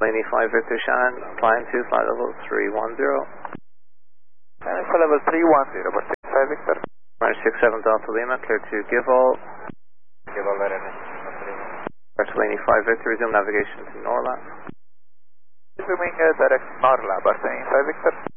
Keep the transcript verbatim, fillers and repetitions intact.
Laney five Victor Shannon, climb to flight level three one zero. And for level three one zero, but five Victor. Runway six seven Delta Lima, clear to give all. Give all that in. Delta Laney five Victor, resume navigation to Norlab. Resuming uh, direct Norlab, Arsenal five Victor.